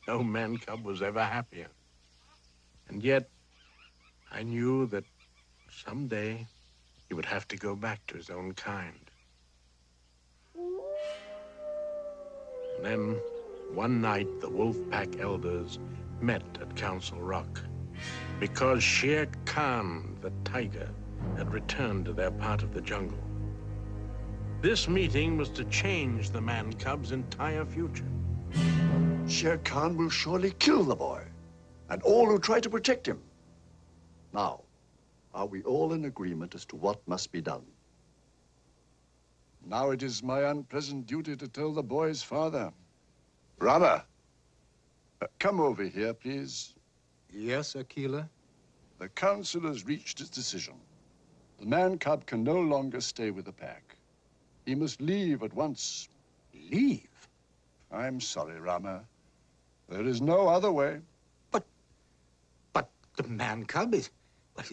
no man cub was ever happier. And yet, I knew that someday he would have to go back to his own kind. And then, one night, the wolf pack elders met at Council Rock because Shere Khan, the tiger, had returned to their part of the jungle. This meeting was to change the man cub's entire future. Shere Khan will surely kill the boy and all who try to protect him. Now, are we all in agreement as to what must be done? Now it is my unpleasant duty to tell the boy's father. Rama, come over here, please. Yes, Akela? The council has reached its decision. The man cub can no longer stay with the pack. He must leave at once. Leave? I'm sorry, Rama. There is no other way. But the man cub is